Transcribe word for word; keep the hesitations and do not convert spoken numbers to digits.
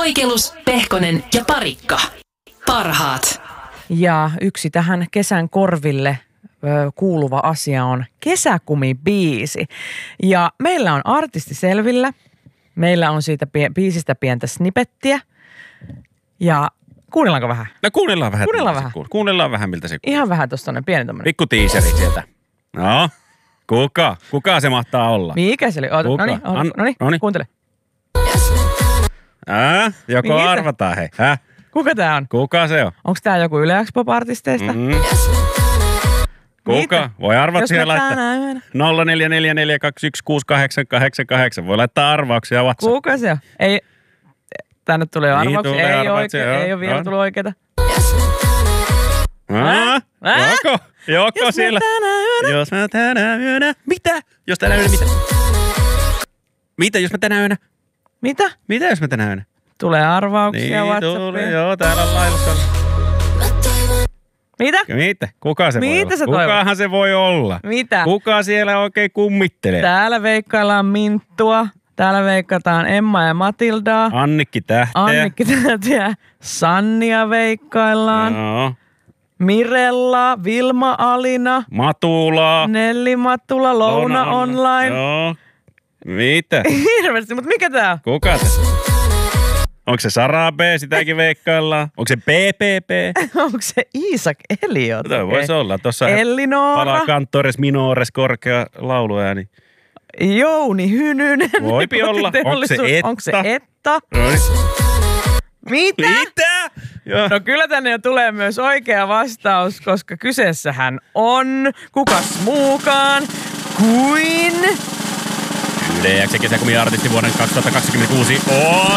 Oikelus, Pehkonen ja Parikka. Parhaat. Ja yksi tähän kesän korville ö, kuuluva asia on kesäkumibiisi. Ja meillä on artisti selvillä. Meillä on siitä pie- biisistä pientä snippettiä. Ja kuunnellaanko vähän? No kuunnellaan vähän. Kuunnellaan vähän. Kuunnellaan. kuunnellaan vähän, miltä se kuuluu. Ihan vähän tuossa on pieni tommonen. Pikku tiiseri sieltä. No, kuka? Kuka se mahtaa olla? Mikä se oli? Oota, Kuka? noniin, An- noniin, noniin. kuuntele. Ää, joko Mitä? arvataan, hei. Häh? Kuka tää on? Kuka se on? Onks tää joku Yle X Pop-artisteista? Mm. Kuka? Mitä? Voi arvata Jos siellä me laittaa. tänä yönä- nolla neljä neljä neljä kaksi yksi kuusi kahdeksan kahdeksan kahdeksan. Voi laittaa arvauksia WhatsApp. Kuka se on? Ei, tänne tulee Niin, arvauksia. tulee Ei, arvauksia, oikein, joo. ei ole vielä On. tullut oikeita. Ää? Ää? Joko? Joko Jos me siellä? tänä yönä. Jos mä tänä yönä. Mitä? Jos tänä yönä mitä? Mitä jos mä tänä yönä? Mitä? Mitä jos mä tänä yönä? Tulee arvauksia Niin tuli, WhatsAppiin. joo, täällä on laillista. Mitä? Mitä? Kuka se voi Mitä olla? sä toivot? Kukahan se voi olla? Mitä? Kuka siellä oikein kummittelee? Täällä veikkaillaan Minttua. Täällä veikkataan Emma ja Matildaa. Annikki Tähteä. Annikki Tätiä. Sannia veikkaillaan. Joo. Mirella, Vilma Alina, Matula. Nelli Mattula, Louna Online. Joo. Mitä? Hirveästi, mutta mikä tää on? Kuka se? Onko se Sara B, sitäkin veikkaillaan? Onko se P P P? Onko se Iisak Eliot? Tämä voisi olla. Tuossa Ellinora, palaa kantores, minores, korkea lauluääni. Jouni Hynynen. Voipi olla. Onko se Etta? Onko se Etta? Noin. Mitä? Mitä? Joo. No kyllä tänne jo tulee myös oikea vastaus, koska kyseessähän on kukas muukaan kuin... Yle X kesäkumiartisti vuoden kaksituhattakaksikymmentäkuusi on...